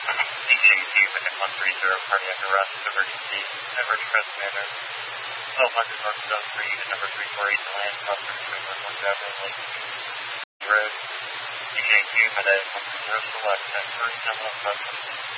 DJU with 130 cardiac arrest, emergency press manner, 1200 North Zone 3 to number 348 to land, crossing between Woodlands Avenue and Lake Road. DJU with 130 select, 10 for 10 left.